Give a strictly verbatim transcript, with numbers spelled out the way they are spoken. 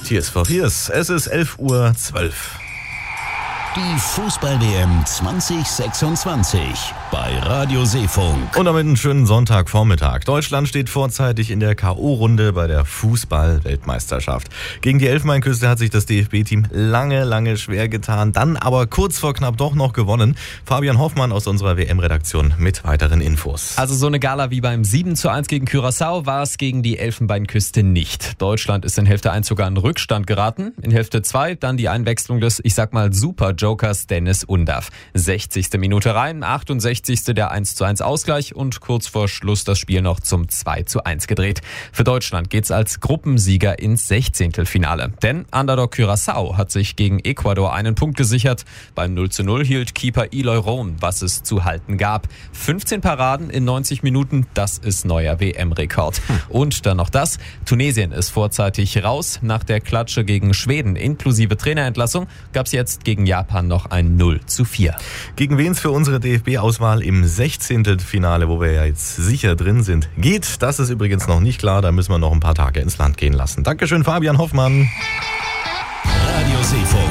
Tears for Fears. Es ist elf Uhr zwölf. Die Fußball-W M zwanzig sechsundzwanzig bei Radio Seefunk. Und damit einen schönen Sonntagvormittag. Deutschland steht vorzeitig in der K O-Runde bei der Fußball-Weltmeisterschaft. Gegen die Elfenbeinküste hat sich das D F B-Team lange, lange schwer getan, dann aber kurz vor knapp doch noch gewonnen. Fabian Hoffmann aus unserer W M-Redaktion mit weiteren Infos. Also so eine Gala wie beim sieben zu eins gegen Curaçao war es gegen die Elfenbeinküste nicht. Deutschland ist in Hälfte eins sogar in Rückstand geraten. In Hälfte zwei dann die Einwechslung des, ich sag mal, super Jokers Dennis Undav. sechzigste Minute rein, achtundsechzigste der eins zu eins Ausgleich und kurz vor Schluss das Spiel noch zum zwei zu eins gedreht. Für Deutschland geht's als Gruppensieger ins Sechzehntelfinale. Denn Underdog Curaçao hat sich gegen Ecuador einen Punkt gesichert. Beim null zu null hielt Keeper Eloy Rohn, was es zu halten gab. fünfzehn Paraden in neunzig Minuten, das ist neuer W M-Rekord. Und dann noch das, Tunesien ist vorzeitig raus. Nach der Klatsche gegen Schweden inklusive Trainerentlassung gab's jetzt gegen Japan noch ein null zu vier. Gegen wen es für unsere D F B-Auswahl im Sechzehntelfinale, wo wir ja jetzt sicher drin sind, geht, das ist übrigens noch nicht klar. Da müssen wir noch ein paar Tage ins Land gehen lassen. Dankeschön, Fabian Hoffmann. Radio Seefunk.